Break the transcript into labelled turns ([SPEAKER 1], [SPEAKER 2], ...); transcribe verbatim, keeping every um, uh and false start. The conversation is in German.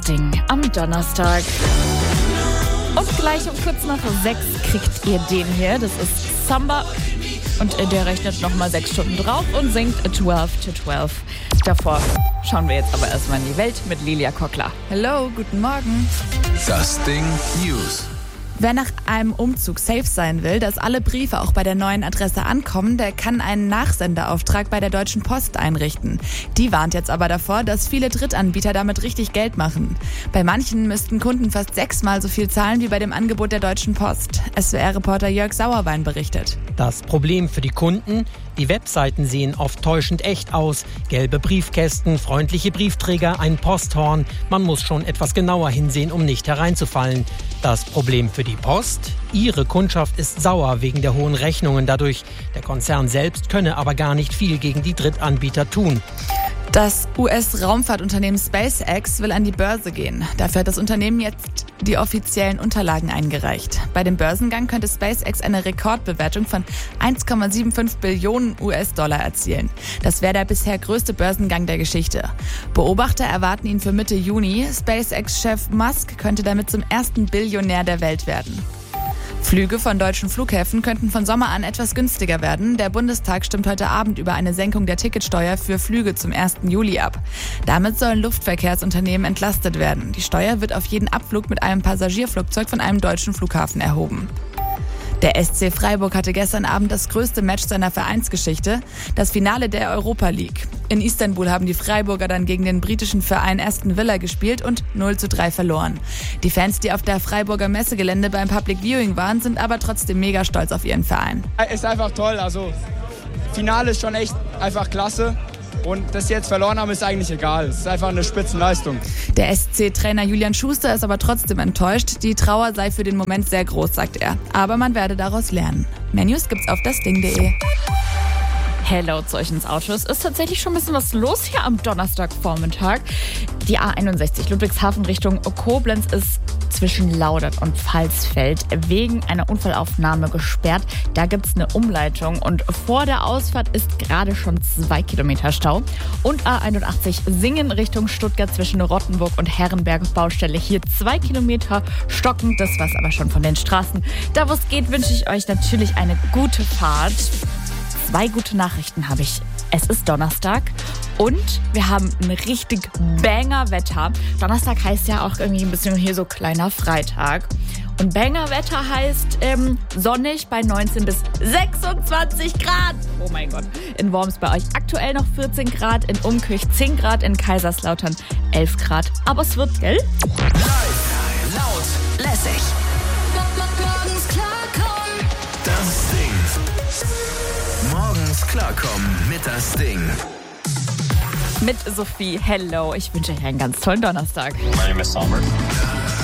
[SPEAKER 1] Ding am Donnerstag. Und gleich um kurz nach sechs kriegt ihr den hier. Das ist Samba. Und der rechnet nochmal sechs Stunden drauf und singt zwölf to zwölf. Davor schauen wir jetzt aber erstmal in die Welt mit Lilia Kockler. Hallo, guten Morgen.
[SPEAKER 2] Das Ding News.
[SPEAKER 1] Wer nach einem Umzug safe sein will, dass alle Briefe auch bei der neuen Adresse ankommen, der kann einen Nachsenderauftrag bei der Deutschen Post einrichten. Die warnt jetzt aber davor, dass viele Drittanbieter damit richtig Geld machen. Bei manchen müssten Kunden fast sechsmal so viel zahlen wie bei dem Angebot der Deutschen Post. S W R-Reporter Jörg Sauerwein berichtet.
[SPEAKER 3] Das Problem für die Kunden? Die Webseiten sehen oft täuschend echt aus. Gelbe Briefkästen, freundliche Briefträger, ein Posthorn. Man muss schon etwas genauer hinsehen, um nicht hereinzufallen. Das Problem für die Post? Ihre Kundschaft ist sauer wegen der hohen Rechnungen dadurch. Der Konzern selbst könne aber gar nicht viel gegen die Drittanbieter tun.
[SPEAKER 1] Das U S-Raumfahrtunternehmen SpaceX will an die Börse gehen. Dafür hat das Unternehmen jetzt die offiziellen Unterlagen eingereicht. Bei dem Börsengang könnte SpaceX eine Rekordbewertung von eins Komma fünfundsiebzig Billionen U S-Dollar erzielen. Das wäre der bisher größte Börsengang der Geschichte. Beobachter erwarten ihn für Mitte Juni. SpaceX-Chef Musk könnte damit zum ersten Billionär der Welt werden. Flüge von deutschen Flughäfen könnten von Sommer an etwas günstiger werden. Der Bundestag stimmt heute Abend über eine Senkung der Ticketsteuer für Flüge zum ersten Juli ab. Damit sollen Luftverkehrsunternehmen entlastet werden. Die Steuer wird auf jeden Abflug mit einem Passagierflugzeug von einem deutschen Flughafen erhoben. Der S C Freiburg hatte gestern Abend das größte Match seiner Vereinsgeschichte, das Finale der Europa League. In Istanbul haben die Freiburger dann gegen den britischen Verein Aston Villa gespielt und null zu drei verloren. Die Fans, die auf der Freiburger Messegelände beim Public Viewing waren, sind aber trotzdem mega stolz auf ihren Verein.
[SPEAKER 4] Ist einfach toll, also Finale ist schon echt einfach klasse. Und dass sie jetzt verloren haben, ist eigentlich egal. Es ist einfach eine Spitzenleistung.
[SPEAKER 1] Der S C-Trainer Julian Schuster ist aber trotzdem enttäuscht. Die Trauer sei für den Moment sehr groß, sagt er. Aber man werde daraus lernen. Mehr News gibt's auf dasding punkt de. Hey, laut solchen Autos ist tatsächlich schon ein bisschen was los hier am Donnerstagvormittag. Die A einundsechzig Ludwigshafen Richtung Koblenz ist zwischen Laudert und Pfalzfeld wegen einer Unfallaufnahme gesperrt. Da gibt es eine Umleitung und vor der Ausfahrt ist gerade schon zwei Kilometer Stau. Und A einundachtzig Singen Richtung Stuttgart zwischen Rottenburg und Herrenberg Baustelle. Hier zwei Kilometer stockend, das war's aber schon von den Straßen. Da wo es geht, wünsche ich euch natürlich eine gute Fahrt. Zwei gute Nachrichten habe ich. Es ist Donnerstag und wir haben ein richtig Banger-Wetter. Donnerstag heißt ja auch irgendwie ein bisschen hier so kleiner Freitag. Und Banger-Wetter heißt ähm, sonnig bei neunzehn bis sechsundzwanzig Grad. Oh mein Gott. In Worms bei euch aktuell noch vierzehn Grad, in Umkirch zehn Grad, in Kaiserslautern elf Grad. Aber es wird, gell?
[SPEAKER 2] Live, laut, lässig. Das Ding. Morgens klarkommen mit das Ding.
[SPEAKER 1] Mit Sophie. Hello. Ich wünsche euch einen ganz tollen Donnerstag.
[SPEAKER 5] My name is Summer.